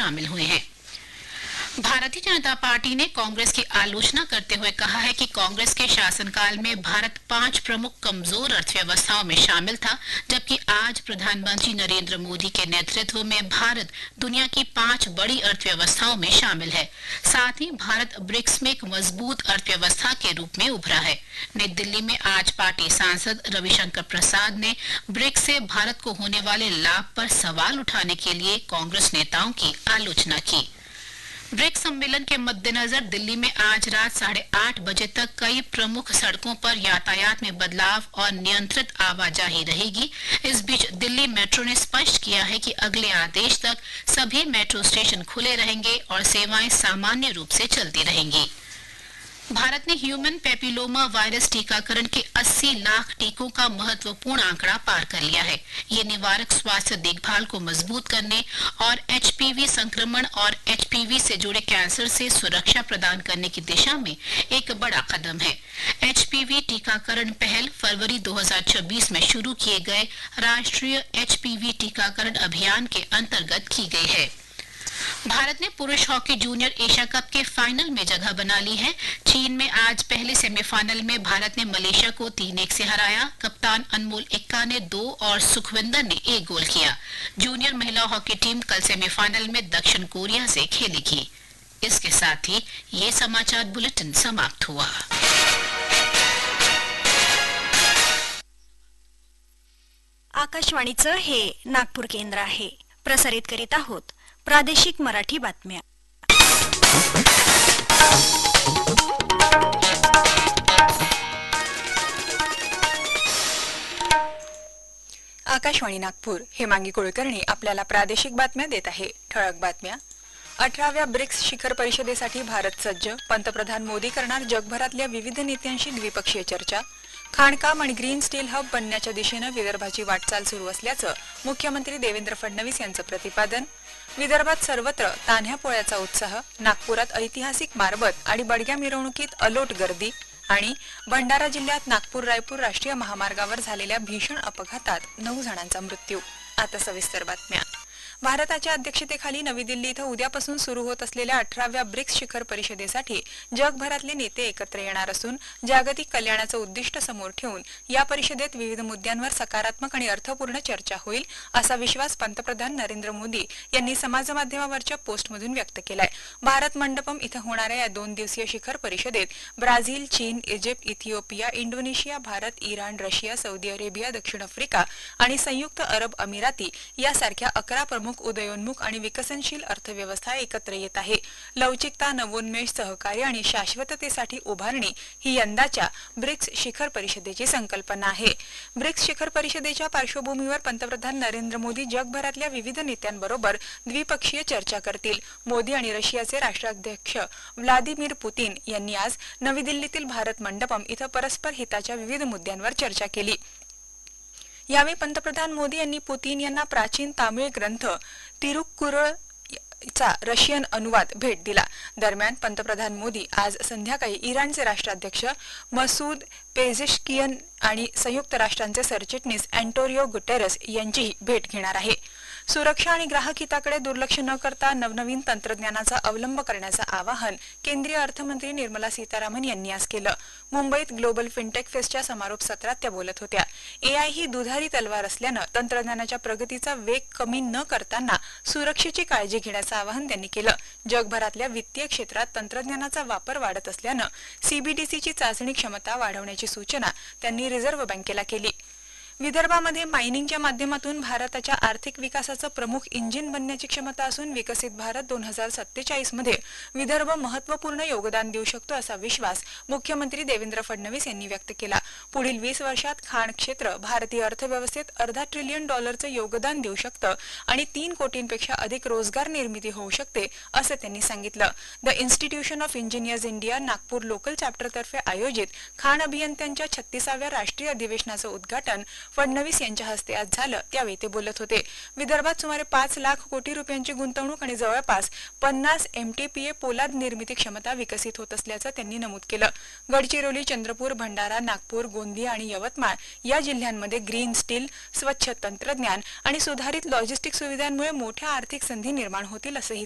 शामिल हुए हैं। भारतीय जनता पार्टी ने कांग्रेस की आलोचना करते हुए कहा है कि कांग्रेस के शासनकाल में भारत 5 प्रमुख कमजोर अर्थव्यवस्थाओं में शामिल था, जबकि आज प्रधानमंत्री नरेंद्र मोदी के नेतृत्व में भारत दुनिया की 5 बड़ी अर्थव्यवस्थाओं में शामिल है। साथ ही भारत ब्रिक्स में एक मजबूत अर्थव्यवस्था के रूप में उभरा है। नई दिल्ली में आज पार्टी सांसद रविशंकर प्रसाद ने ब्रिक्स से भारत को होने वाले लाभ पर सवाल उठाने के लिए कांग्रेस नेताओं की आलोचना की। ब्रिक्स सम्मेलन के मद्देनजर दिल्ली में आज रात 8:30 बजे तक कई प्रमुख सड़कों पर यातायात में बदलाव और नियंत्रित आवाजाही रहेगी। इस बीच दिल्ली मेट्रो ने स्पष्ट किया है कि अगले आदेश तक सभी मेट्रो स्टेशन खुले रहेंगे और सेवाएं सामान्य रूप से चलती रहेंगी। भारत ने ह्यूमन पेपिलोमा वायरस टीकाकरण के 80 लाख टीकों का महत्वपूर्ण आंकड़ा पार कर लिया है। ये निवारक स्वास्थ्य देखभाल को मजबूत करने और एचपीवी संक्रमण और एचपीवी से जुड़े कैंसर से सुरक्षा प्रदान करने की दिशा में एक बड़ा कदम है। एचपीवी टीकाकरण पहल फरवरी 2026 में शुरू किए गए राष्ट्रीय एचपीवी टीकाकरण अभियान के अंतर्गत की गई है। भारत ने पुरुष हॉकी जूनियर एशिया कप के फाइनल में जगह बना ली है। चीन में आज पहले सेमीफाइनल में भारत ने मलेशिया को 3-1 से हराया। कप्तान अनमोल एक्का ने 2 और सुखविंदर ने 1 गोल किया। जूनियर महिला हॉकी टीम कल सेमीफाइनल में दक्षिण कोरिया से खेलेगी। इसके साथ ही ये समाचार बुलेटिन समाप्त हुआ। आकाशवाणीचं हे नागपूर केंद्र आहे। प्रसारित करीत आहोत प्रादेशिक मराठी बातम्या। आकाशवाणी नागपूर हेमांगी कुलकर्णी आपल्याला प्रादेशिक बातम्या देत आहे। ठळक बातम्या। 18व्या ब्रिक्स शिखर परिषदेसाठी भारत सज्ज, पंतप्रधान मोदी करणार जगभरातल्या विविध नेत्यांशी द्विपक्षीय चर्चा। खाणकाम आणि ग्रीन स्टील हब बनण्याच्या दिशेने विदर्भाची वाटचाल सुरू असल्याचं मुख्यमंत्री देवेंद्र फडणवीस यांचं प्रतिपादन। विदर्भात सर्वत्र तान्ह्या पोळ्याचा उत्साह, नागपुरात ऐतिहासिक मारबत आणि बडग्या मिरवणुकीत अलोट गर्दी। आणि भंडारा जिल्ह्यात नागपूर रायपूर राष्ट्रीय महामार्गावर झालेल्या भीषण अपघातात 9 जणांचा मृत्यू। आता सविस्तर बातम्या। भारताच्या अध्यक्षतेखाली नवी दिल्ली इथं उद्यापासून सुरू होत असलेल्या 18व्या ब्रिक्स शिखर परिषदेसाठी जगभरातले नेते एकत्र येणार असून जागतिक कल्याणाचं उद्दिष्ट समोर ठेवून या परिषदेत विविध मुद्द्यांवर सकारात्मक आणि अर्थपूर्ण चर्चा होईल असा विश्वास पंतप्रधान नरेंद्र मोदी यांनी समाजमाध्यमावरच्या पोस्टमधून व्यक्त केलाय। भारत मंडपम इथं होणाऱ्या या 2 दिवसीय शिखर परिषदेत ब्राझील, चीन, Egypt, Ethiopia, Indonesia, Bharat, Iran, Russia, Saudi Arabia, दक्षिण आफ्रिका आणि संयुक्त अरब अमिराती यासारख्या 11 प्रमुख उदयोन्मुख आणि विकसनशील अर्थव्यवस्था एकत्र येत आहे। लवचिकता, नवोन्मेष, सहकार्य आणि शाश्वततेसाठी उभारणी ही यंदाच्या ब्रिक्स शिखर परिषदेची संकल्पना आहे। ब्रिक्स शिखर परिषदेच्या पार्श्वभूमीवर पंतप्रधान नरेंद्र मोदी जगभरातल्या विविध नेत्यांबरोबर द्विपक्षीय चर्चा करतील। मोदी आणि रशियाचे राष्ट्राध्यक्ष व्लादिमीर पुतिन यांनी आज नवी दिल्लीतील भारत मंडपम इथं परस्पर हिताच्या विविध मुद्द्यांवर चर्चा केली। यावेळी पंतप्रधान मोदी यांनी पुतिन यांना प्राचीन तामिळ ग्रंथ तिरुक्कुरळ चा रशियन अनुवाद भेट दिला। दरम्यान पंतप्रधान मोदी आज संध्याकाळी इराणचे राष्ट्राध्यक्ष मसूद पेझेशकियन आणि संयुक्त राष्ट्रांचे सरचिटणीस अँटोनियो गुटेरस यांचीही भेट घेणार आहे। सुरक्षा आणि ग्राहक हिताकडे दुर्लक्ष न करता नवनवीन तंत्रज्ञानाचा अवलंब करण्याचं आवाहन केंद्रीय अर्थमंत्री निर्मला सीतारामन यांनी आज केलं। मुंबईत ग्लोबल फिनटेक फेस्टच्या समारोप सत्रात त्या बोलत होत्या। एआय ही दुधारी तलवार असल्यानं तंत्रज्ञानाच्या प्रगतीचा वेग कमी न करताना सुरक्षेची काळजी घेण्याचं आवाहन त्यांनी केलं। जगभरातल्या वित्तीय क्षेत्रात तंत्रज्ञानाचा वापर वाढत असल्यानं सीबीडीसीची चाचणी क्षमता वाढवण्याची सूचना त्यांनी रिझर्व्ह बँकेला केली। विदर्भामध्ये मायनिंगच्या माध्यमातून भारताच्या आर्थिक विकासाचं प्रमुख इंजिन बनण्याची क्षमता असून विकसित भारत 2047 मध्ये विदर्भ महत्त्वपूर्ण योगदान देऊ शकतो असा विश्वास मुख्यमंत्री देवेंद्र फडणवीस यांनी व्यक्त केला। पुढील 20 वर्षात खाण क्षेत्र भारतीय अर्थव्यवस्थेत $अर्धा ट्रिलियन योगदान देऊ शकतं आणि 3 कोटींपेक्षा अधिक रोजगार निर्मिती होऊ शकते असं त्यांनी सांगितलं। The institution of engineers India Nagpur local चॅप्टरतर्फे आयोजित खाण अभियंत्यांच्या 36व्या राष्ट्रीय अधिवेशनाचं उद्घाटन फडणवीस यांच्या हस्ते आज झालं। त्यावेळी ते बोलत होते। विदर्भात सुमारे 5 लाख कोटी रुपयांची गुंतवणूक आणि जवळपास 50 MTPA पोलाद निर्मिती क्षमता विकसित होत असल्याचं त्यांनी नमूद केलं। गडचिरोली, चंद्रपूर, भंडारा, नागपूर, गोंदिया आणि यवतमाळ या जिल्ह्यांमध्ये ग्रीन स्टील, स्वच्छ तंत्रज्ञान आणि सुधारित लॉजिस्टिक सुविधांमुळे मोठ्या आर्थिक संधी निर्माण होतील असंही